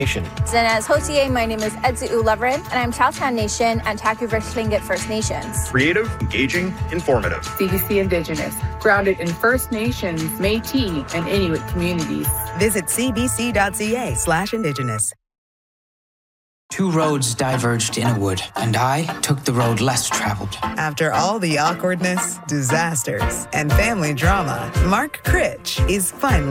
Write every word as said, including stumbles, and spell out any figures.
Nation. And as Hotier, my name is Edzi Ulevrin, and I'm Chowtown Nation and Taku-Verse Tlingit First Nations. Creative, engaging, informative. C B C Indigenous, grounded in First Nations, Métis, and Inuit communities. Visit cbc.ca slash Indigenous. Two roads diverged in a wood, and I took the road less traveled. After all the awkwardness, disasters, and family drama, Mark Critch is finally